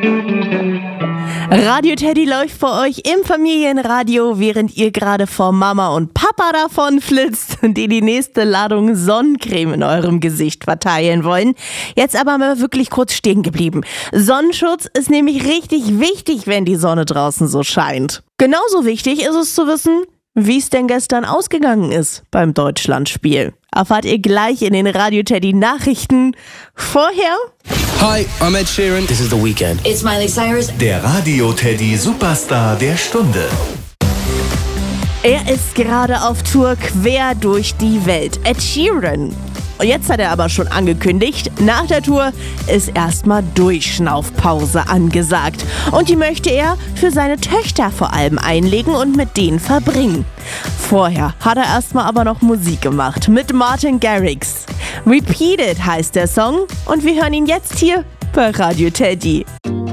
Radio Teddy läuft für euch im Familienradio, während ihr gerade vor Mama und Papa davon flitzt, die nächste Ladung Sonnencreme in eurem Gesicht verteilen wollen. Jetzt aber mal wirklich kurz stehen geblieben. Sonnenschutz ist nämlich richtig wichtig, wenn die Sonne draußen so scheint. Genauso wichtig ist es zu wissen, wie es denn gestern ausgegangen ist beim Deutschlandspiel. Erfahrt ihr gleich in den Radio Teddy Nachrichten. Vorher... Hi, I'm Ed Sheeran. This is The Weeknd. It's Miley Cyrus. Der Radio Teddy Superstar der Stunde. Er ist gerade auf Tour quer durch die Welt. Ed Sheeran. Und jetzt hat er aber schon angekündigt, nach der Tour ist erstmal Durchschnaufpause angesagt. Und die möchte er für seine Töchter vor allem einlegen und mit denen verbringen. Vorher hat er erstmal aber noch Musik gemacht mit Martin Garrix. Repeat It heißt der Song und wir hören ihn jetzt hier bei Radio Teddy.